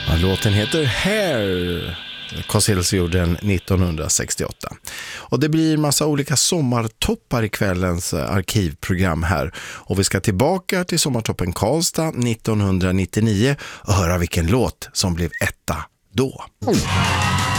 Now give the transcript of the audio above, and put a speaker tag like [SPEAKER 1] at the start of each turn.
[SPEAKER 1] Låten heter Hair. Conceals gjorde den 1968. Och det blir massa olika sommartoppar i kvällens arkivprogram här. Och vi ska tillbaka till sommartoppen Karlstad 1999 och höra vilken låt som blev etta då.